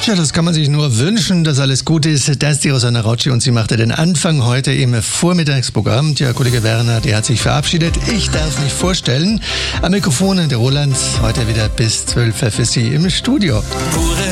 Tja, das kann man sich nur wünschen, dass alles gut ist. Das ist die Rosanna Rautschi und sie machte den Anfang heute im Vormittagsprogramm. Der Kollege Werner, der hat sich verabschiedet. Ich darf mich vorstellen. Am Mikrofon der Roland, heute wieder bis 12 Uhr für Sie im Studio. Pure